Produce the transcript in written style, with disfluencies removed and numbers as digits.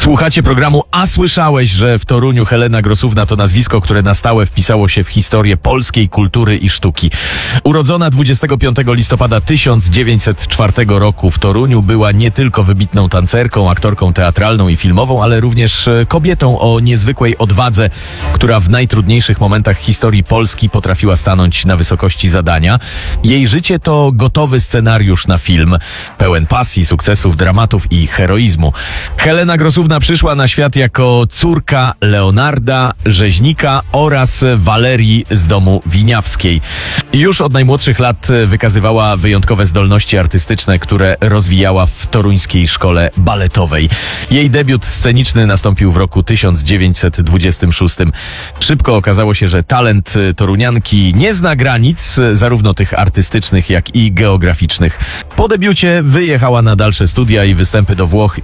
Słuchacie programu A słyszałeś, że w Toruniu Helena Grosówna to nazwisko, które na stałe wpisało się w historię polskiej kultury i sztuki. Urodzona 25 listopada 1904 roku w Toruniu, była nie tylko wybitną tancerką, aktorką teatralną i filmową, ale również kobietą o niezwykłej odwadze, która w najtrudniejszych momentach historii Polski potrafiła stanąć na wysokości zadania. Jej życie to gotowy scenariusz na film, pełen pasji, sukcesów, dramatów i heroizmu. Helena Grosówna przyszła na świat jako córka Leonarda, rzeźnika oraz Walerii z domu Winiawskiej. Już od najmłodszych lat wykazywała wyjątkowe zdolności artystyczne, które rozwijała w toruńskiej szkole baletowej. Jej debiut sceniczny nastąpił w roku 1926. Szybko okazało się, że talent torunianki nie zna granic, zarówno tych artystycznych, jak i geograficznych. Po debiucie wyjechała na dalsze studia i występy do Włoch